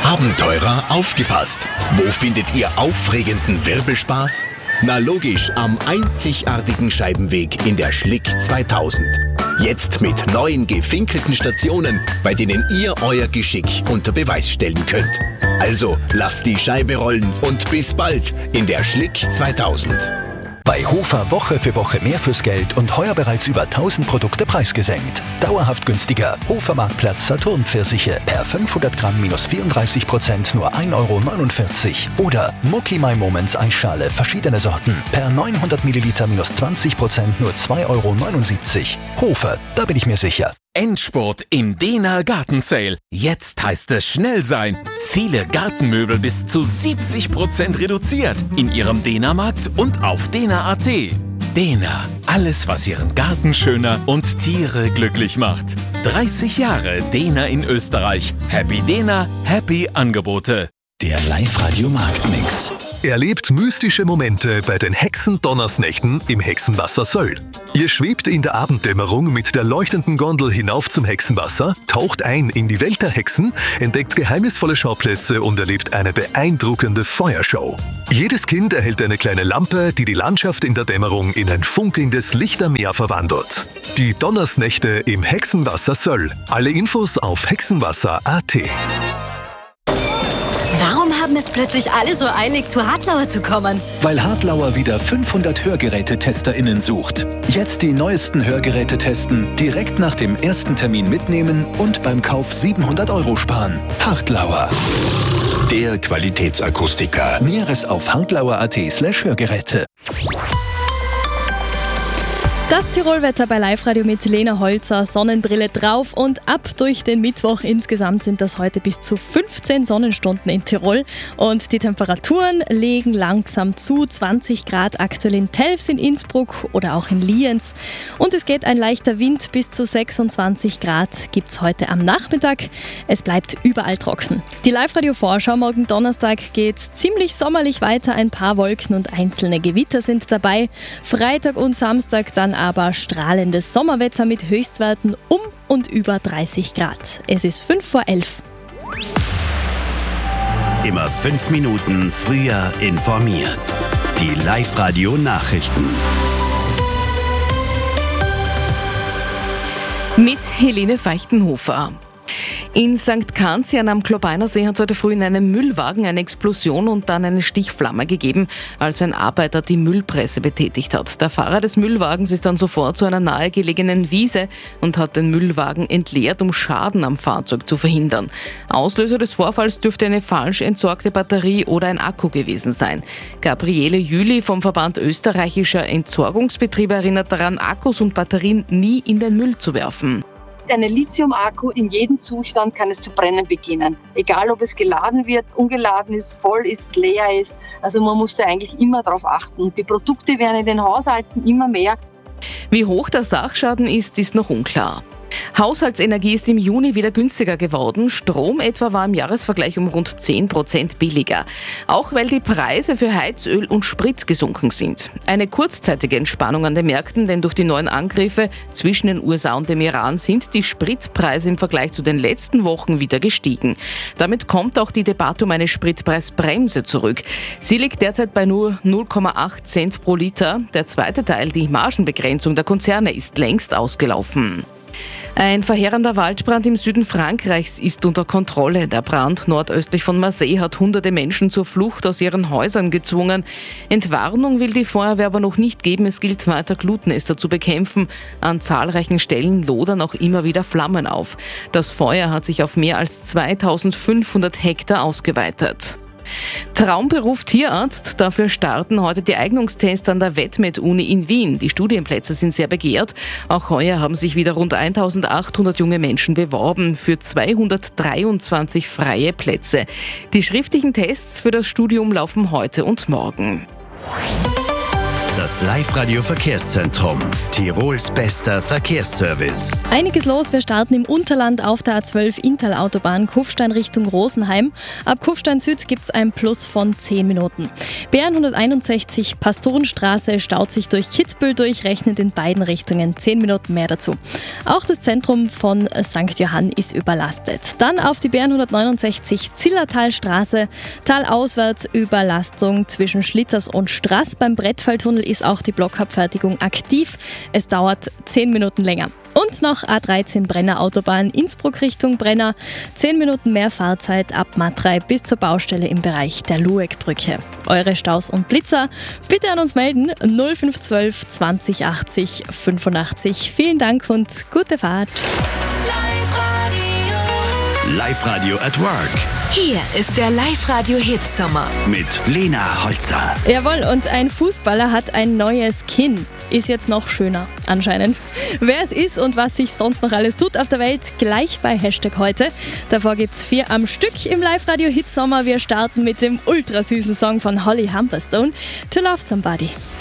Abenteurer, aufgepasst! Wo findet ihr aufregenden Wirbelspaß? Na logisch, am einzigartigen Scheibenweg in der Schlick 2000. Jetzt mit neuen gefinkelten Stationen, bei denen ihr euer Geschick unter Beweis stellen könnt. Also lasst die Scheibe rollen und bis bald in der Schlick 2000. Bei Hofer Woche für Woche mehr fürs Geld und heuer bereits über 1000 Produkte preisgesenkt. Dauerhaft günstiger. Hofer Marktplatz Saturn-Pfirsiche per 500 Gramm minus 34% nur 1,49 €. Oder Mucki My Moments Eisschale verschiedene Sorten per 900 Milliliter minus 20% nur 2,79 €. Hofer, da bin ich mir sicher. Endspurt im Dena Garten Sale. Jetzt heißt es schnell sein. Viele Gartenmöbel bis zu 70% reduziert in Ihrem Dena-Markt und auf dena.at. Dena, alles was Ihren Garten schöner und Tiere glücklich macht. 30 Jahre Dena in Österreich. Happy Dena, happy Angebote. Der Live-Radio Marktmix. Erlebt mystische Momente bei den Hexen-Donnersnächten im Hexenwasser Söll. Ihr schwebt in der Abenddämmerung mit der leuchtenden Gondel hinauf zum Hexenwasser, taucht ein in die Welt der Hexen, entdeckt geheimnisvolle Schauplätze und erlebt eine beeindruckende Feuershow. Jedes Kind erhält eine kleine Lampe, die die Landschaft in der Dämmerung in ein funkelndes Lichtermeer verwandelt. Die Donnersnächte im Hexenwasser Söll. Alle Infos auf hexenwasser.at. Warum haben es plötzlich alle so eilig, zu Hartlauer zu kommen? Weil Hartlauer wieder 500 HörgerätetesterInnen sucht. Jetzt die neuesten Hörgeräte testen, direkt nach dem ersten Termin mitnehmen und beim Kauf 700 € sparen. Hartlauer. Der Qualitätsakustiker. Näheres auf hartlauer.at/Hörgeräte. Das Tirolwetter bei Live-Radio mit Lena Holzer, Sonnenbrille drauf und ab durch den Mittwoch. Insgesamt sind das heute bis zu 15 Sonnenstunden in Tirol und die Temperaturen legen langsam zu. 20 Grad aktuell in Telfs in Innsbruck oder auch in Lienz und es geht ein leichter Wind. Bis zu 26 Grad gibt es heute am Nachmittag. Es bleibt überall trocken. Die Live-Radio-Vorschau morgen Donnerstag geht ziemlich sommerlich weiter. Ein paar Wolken und einzelne Gewitter sind dabei. Freitag und Samstag dann aber strahlendes Sommerwetter mit Höchstwerten um und über 30 Grad. Es ist 11:05. Immer 5 Minuten früher informiert. Die Live-Radio-Nachrichten. Mit Helene Feichtenhofer. In St. Kanzian am Klobeinersee hat es heute früh in einem Müllwagen eine Explosion und dann eine Stichflamme gegeben, als ein Arbeiter die Müllpresse betätigt hat. Der Fahrer des Müllwagens ist dann sofort zu einer nahegelegenen Wiese und hat den Müllwagen entleert, um Schaden am Fahrzeug zu verhindern. Auslöser des Vorfalls dürfte eine falsch entsorgte Batterie oder ein Akku gewesen sein. Gabriele Jüli vom Verband österreichischer Entsorgungsbetriebe erinnert daran, Akkus und Batterien nie in den Müll zu werfen. Ein Lithium-Akku in jedem Zustand kann es zu brennen beginnen. Egal, ob es geladen wird, ungeladen ist, voll ist, leer ist. Also man muss da eigentlich immer darauf achten. Und die Produkte werden in den Haushalten immer mehr. Wie hoch der Sachschaden ist noch unklar. Haushaltsenergie ist im Juni wieder günstiger geworden. Strom etwa war im Jahresvergleich um rund 10% billiger. Auch weil die Preise für Heizöl und Sprit gesunken sind. Eine kurzzeitige Entspannung an den Märkten, denn durch die neuen Angriffe zwischen den USA und dem Iran sind die Spritpreise im Vergleich zu den letzten Wochen wieder gestiegen. Damit kommt auch die Debatte um eine Spritpreisbremse zurück. Sie liegt derzeit bei nur 0,8 Cent pro Liter. Der zweite Teil, die Margenbegrenzung der Konzerne, ist längst ausgelaufen. Ein verheerender Waldbrand im Süden Frankreichs ist unter Kontrolle. Der Brand nordöstlich von Marseille hat hunderte Menschen zur Flucht aus ihren Häusern gezwungen. Entwarnung will die Feuerwehr aber noch nicht geben. Es gilt weiter, Glutnester zu bekämpfen. An zahlreichen Stellen lodern auch immer wieder Flammen auf. Das Feuer hat sich auf mehr als 2500 Hektar ausgeweitet. Traumberuf Tierarzt, dafür starten heute die Eignungstests an der VetMed-Uni in Wien. Die Studienplätze sind sehr begehrt. Auch heuer haben sich wieder rund 1800 junge Menschen beworben für 223 freie Plätze. Die schriftlichen Tests für das Studium laufen heute und morgen. Das Live-Radio Verkehrszentrum. Tirols bester Verkehrsservice. Einiges los, wir starten im Unterland auf der A12 Inntal-Autobahn Kufstein Richtung Rosenheim. Ab Kufstein Süd gibt es ein Plus von 10 Minuten. BR161 Pastorenstraße staut sich durch Kitzbühel durch, rechnet in beiden Richtungen 10 Minuten mehr dazu. Auch das Zentrum von St. Johann ist überlastet. Dann auf die BR169 Zillertalstraße, talauswärts Überlastung zwischen Schlitters und Straß. Beim Brettfalltunnel ist auch die Blockabfertigung aktiv. Es dauert 10 Minuten länger. Und noch A13 Brenner Autobahn Innsbruck Richtung Brenner. 10 Minuten mehr Fahrzeit ab Matrei bis zur Baustelle im Bereich der Lueckbrücke. Eure Staus und Blitzer bitte an uns melden 0512 20 80 85. Vielen Dank und gute Fahrt. Live-Radio at Work. Hier ist der Live-Radio-Hit Sommer. Mit Lena Holzer. Jawohl, und ein Fußballer hat ein neues Kinn. Ist jetzt noch schöner, anscheinend. Wer es ist und was sich sonst noch alles tut auf der Welt, gleich bei Hashtag heute. Davor gibt's 4 am Stück im Live-Radio-Hit Sommer. Wir starten mit dem ultrasüßen Song von Holly Humberstone, To Love Somebody.